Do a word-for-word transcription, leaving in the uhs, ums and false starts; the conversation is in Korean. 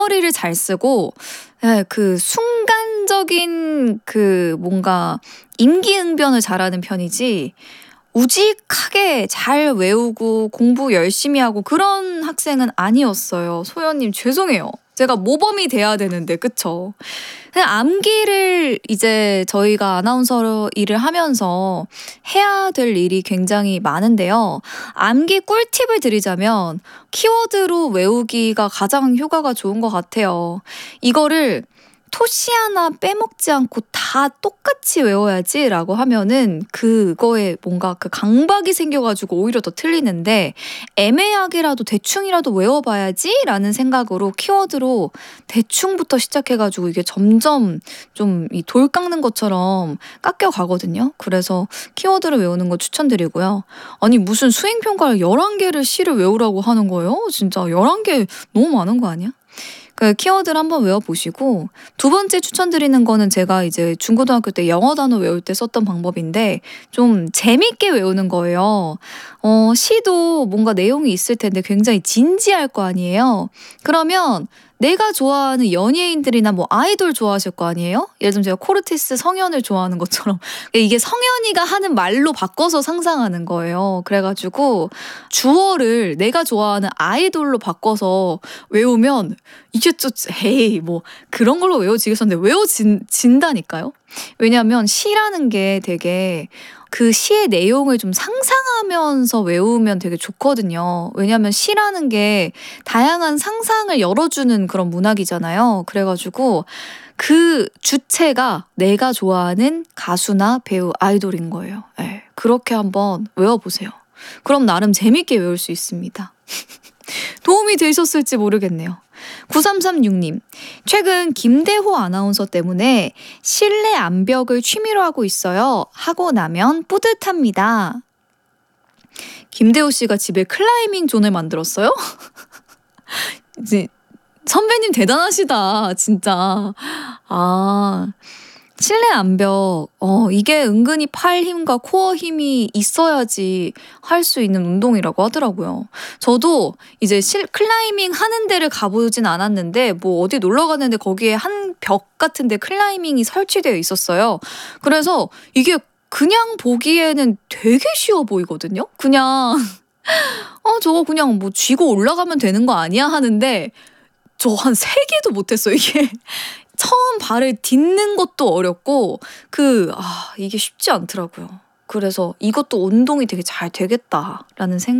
머리를 잘 쓰고 예 그 순간적인 그 뭔가 임기응변을 잘하는 편이지 우직하게 잘 외우고 공부 열심히 하고 그런 학생은 아니었어요. 소연님 죄송해요. 제가 모범이 돼야 되는데 그쵸? 그냥 암기를 이제 저희가 아나운서 일을 하면서 해야 될 일이 굉장히 많은데요. 암기 꿀팁을 드리자면 키워드로 외우기가 가장 효과가 좋은 것 같아요. 이거를 토시 하나 빼먹지 않고 다 똑같이 외워야지 라고 하면은 그거에 뭔가 그 강박이 생겨가지고 오히려 더 틀리는데 애매하게라도 대충이라도 외워봐야지 라는 생각으로 키워드로 대충부터 시작해가지고 이게 점점 좀 이 돌 깎는 것처럼 깎여가거든요. 그래서 키워드를 외우는 거 추천드리고요. 아니 무슨 수행평가를 열한 개를 시를 외우라고 하는 거예요? 진짜 열한 개 너무 많은 거 아니야? 그 키워드를 한번 외워보시고 두 번째 추천드리는 거는 제가 이제 중고등학교 때 영어 단어 외울 때 썼던 방법인데 좀 재밌게 외우는 거예요. 어, 시도 뭔가 내용이 있을 텐데 굉장히 진지할 거 아니에요. 그러면 내가 좋아하는 연예인들이나 뭐 아이돌 좋아하실 거 아니에요? 예를 들면 제가 코르티스 성현을 좋아하는 것처럼 이게 성현이가 하는 말로 바꿔서 상상하는 거예요. 그래가지고 주어를 내가 좋아하는 아이돌로 바꿔서 외우면 이게 또 에이 뭐 그런 걸로 외워지겠었는데 외워진다니까요. 왜냐하면 시라는 게 되게 그 시의 내용을 좀 상상하면서 외우면 되게 좋거든요. 왜냐하면 시라는 게 다양한 상상을 열어주는 그런 문학이잖아요. 그래가지고 그 주체가 내가 좋아하는 가수나 배우, 아이돌인 거예요. 네, 그렇게 한번 외워보세요. 그럼 나름 재밌게 외울 수 있습니다. 도움이 되셨을지 모르겠네요. 구삼삼육 님, 최근 김대호 아나운서 때문에 실내 암벽을 취미로 하고 있어요. 하고 나면 뿌듯합니다. 김대호 씨가 집에 클라이밍 존을 만들었어요? 이제 선배님 대단하시다, 진짜. 아, 실내 암벽, 어, 이게 은근히 팔 힘과 코어 힘이 있어야지 할 수 있는 운동이라고 하더라고요. 저도 이제 실, 클라이밍 하는 데를 가보진 않았는데 뭐 어디 놀러 갔는데 거기에 한 벽 같은 데 클라이밍이 설치되어 있었어요. 그래서 이게 그냥 보기에는 되게 쉬워 보이거든요. 그냥 어 저거 그냥 뭐 쥐고 올라가면 되는 거 아니야 하는데 저 한 세 개도 못했어요. 이게 처음 발을 딛는 것도 어렵고 그 아 이게 쉽지 않더라고요. 그래서 이것도 운동이 되게 잘 되겠다라는 생각